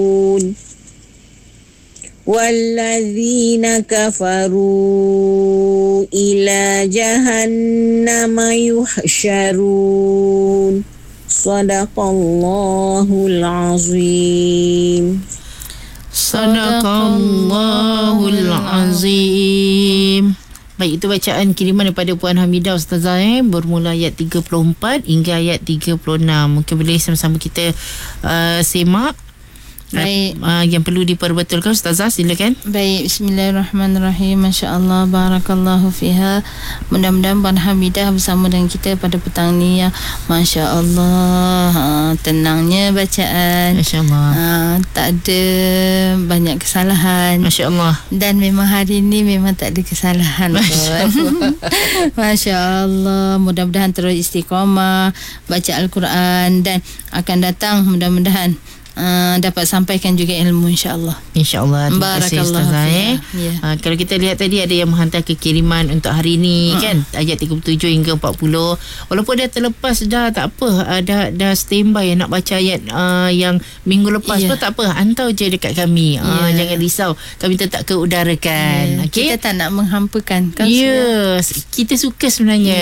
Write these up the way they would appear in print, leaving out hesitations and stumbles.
والذين كفروا إلى جهنم يحشرون صدق الله العظيم. Sadaqallahul Azim. Baik, itu bacaan kiriman daripada Puan Hamidah Ustazah bermula ayat 34 hingga ayat 36. Mungkin boleh sama-sama kita semak. Baik. Yang perlu diperbetulkan, Ustazah, silakan. Baik, bismillahirrahmanirrahim. Masya-Allah, barakallahu fiha. Mudah-mudahan Puan Hamidah bersama dengan kita pada petang ni ya. Masya-Allah, tenangnya bacaan. Masya-Allah. Tak ada banyak kesalahan. Masya-Allah. Dan memang hari ni memang tak ada kesalahan. Masya-Allah. Masya-Allah. Mudah-mudahan terus istiqamah baca Al-Quran dan akan datang mudah-mudahan dapat sampaikan juga ilmu, insya-Allah. Insya-Allah. Terima kasih Ustazah. Kalau kita lihat tadi ada yang menghantar kekiriman untuk hari ni kan, ayat 37 hingga 40. Walaupun dah terlepas dah, tak apa, dah standby nak baca ayat yang minggu lepas pun tak apa, hantar je dekat kami. Jangan risau, kami tetap keudarakan. Okay? Kita tak nak menghampakan kan. Kita suka sebenarnya.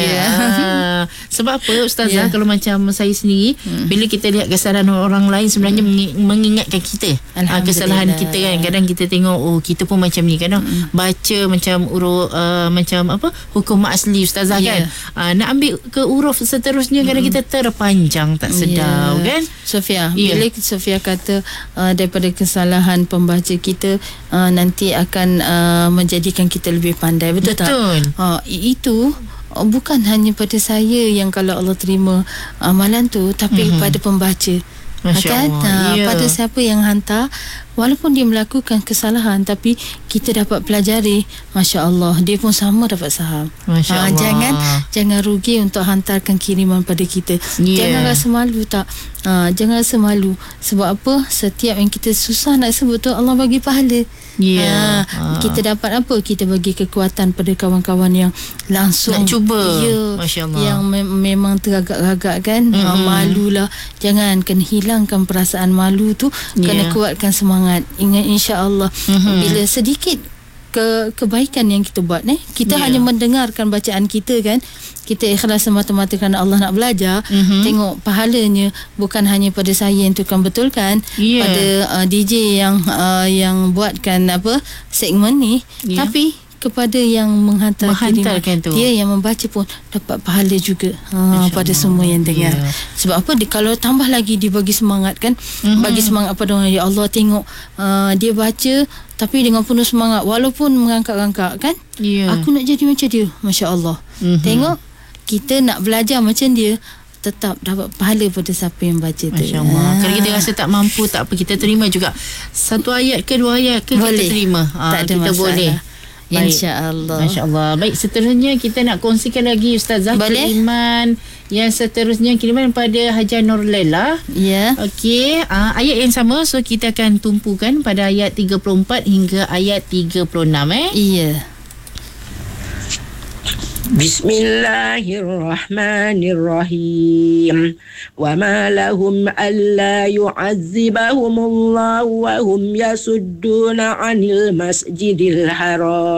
Sebab apa Ustazah, kalau macam saya sendiri, bila kita lihat kesalahan orang lain, sebenarnya mengingatkan kita kesalahan kita kan. Kadang kita tengok kita pun macam ni, kadang baca macam macam apa, hukum asli Ustazah kan, nak ambil ke huruf seterusnya kadang kita terpanjang tak sedar kan. Sofia, bila Sofia kata daripada kesalahan pembaca kita nanti akan menjadikan kita lebih pandai, betul tak? Itu bukan hanya pada saya yang kalau Allah terima amalan tu, tapi pada pembaca. Pada siapa yang hantar, walaupun dia melakukan kesalahan tapi kita dapat pelajari, masya-Allah, dia pun sama dapat saham. Jangan rugi untuk hantarkan kiriman pada kita. Jangan rasa malu tak. Jangan rasa malu. Sebab apa? Setiap yang kita susah nak sebut tu, Allah bagi pahala. Kita dapat apa? Kita bagi kekuatan pada kawan-kawan yang langsung nak cuba. Masya-Allah. Yang memang teragak-agak kan. Malulah. Jangan, kena hilangkan perasaan malu tu. Kena kuatkan semangat. Ingat, insya-Allah bila sedikit kebaikan yang kita buat kita hanya mendengarkan bacaan kita kan, kita ikhlas semata-mata kerana Allah nak belajar. Tengok pahalanya bukan hanya pada saya yang tukang betulkan, pada DJ yang buatkan segmen ni, tapi kepada yang menghantarkan tu, dia yang membaca pun dapat pahala juga pada semua yang dengar. Sebab apa? Kalau tambah lagi dia bagi semangat kan, bagi semangat pada orang. Ya Allah, tengok dia baca tapi dengan penuh semangat, walaupun mengangkat-angkat kan. Aku nak jadi macam dia, masya-Allah. Tengok, kita nak belajar macam dia, tetap dapat pahala pada siapa yang baca tu. Masya-Allah. Kalau kita rasa tak mampu, tak apa, kita terima juga. Satu ayat ke dua ayat ke boleh. Kita terima. Tak ada kita masalah. Boleh. InsyaAllah. Masya-Allah. Baik, seterusnya kita nak kongsikan lagi Ustazah kiriman yang seterusnya, kiriman pada Hajar Nurlela. Okey, ayat yang sama, so kita akan tumpukan pada ayat 34 hingga ayat 36 Bismillahirrahmanirrahim. Wa ma lahum alla yu'azzibahumullahu wa hum yasudduna 'anil masjidil haram